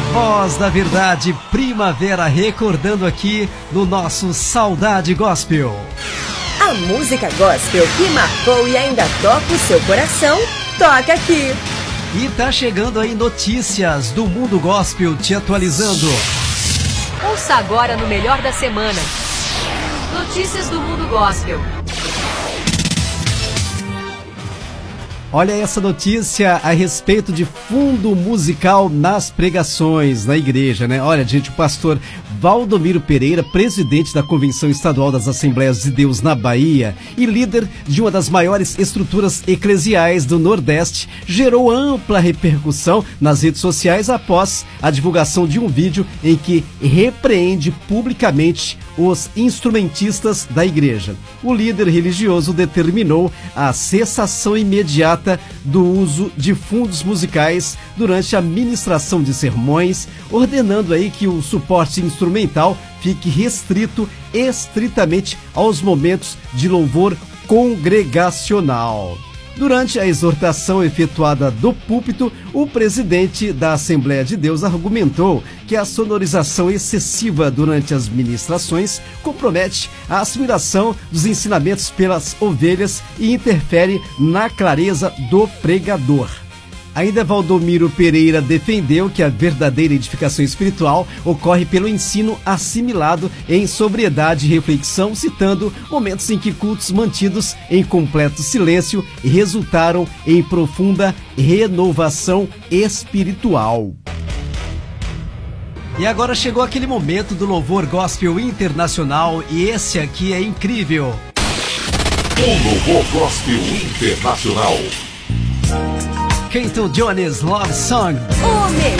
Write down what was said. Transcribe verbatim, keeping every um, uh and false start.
Voz da Verdade, Primavera, recordando aqui no nosso Saudade Gospel. A música gospel que marcou e ainda toca o seu coração, toca aqui. E tá chegando aí notícias do mundo gospel te atualizando. Ouça agora no Melhor da Semana. Notícias do mundo gospel. Olha essa notícia a respeito de fundo musical nas pregações na igreja, né? Olha, gente, o pastor Valdomiro Pereira, presidente da Convenção Estadual das Assembleias de Deus na Bahia e líder de uma das maiores estruturas eclesiais do Nordeste, gerou ampla repercussão nas redes sociais após a divulgação de um vídeo em que repreende publicamente os instrumentistas da igreja. O líder religioso determinou a cessação imediata do uso de fundos musicais durante a ministração de sermões, ordenando aí que o suporte instrumental fique restrito estritamente aos momentos de louvor congregacional. Durante a exortação efetuada do púlpito, o presidente da Assembleia de Deus argumentou que a sonorização excessiva durante as ministrações compromete a assimilação dos ensinamentos pelas ovelhas e interfere na clareza do pregador. Ainda Valdomiro Pereira defendeu que a verdadeira edificação espiritual ocorre pelo ensino assimilado em sobriedade e reflexão, citando momentos em que cultos mantidos em completo silêncio resultaram em profunda renovação espiritual. E agora chegou aquele momento do louvor gospel internacional e esse aqui é incrível. O louvor gospel internacional. Keith Jones Love Song. O